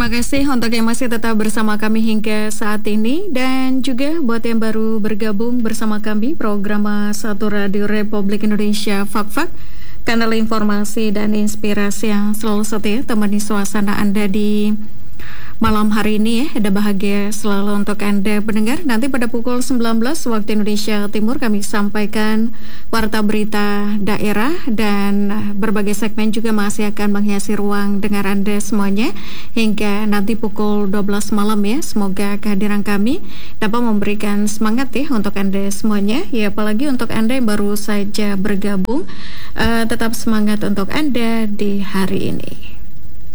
Terima kasih untuk yang masih tetap bersama kami hingga saat ini. Dan juga buat yang baru bergabung bersama kami, program Satu Radio Republik Indonesia Fak-Fak, kanal informasi dan inspirasi yang selalu setia temani suasana Anda di malam hari ini ya. Ada bahagia selalu untuk Anda pendengar. Nanti pada pukul 19 waktu Indonesia Timur kami sampaikan warta berita daerah dan berbagai segmen juga masih akan menghiasi ruang dengar Anda semuanya hingga nanti pukul 12 malam ya. Semoga kehadiran kami dapat memberikan semangat ya untuk Anda semuanya. Ya apalagi untuk Anda yang baru saja bergabung, tetap semangat untuk Anda di hari ini.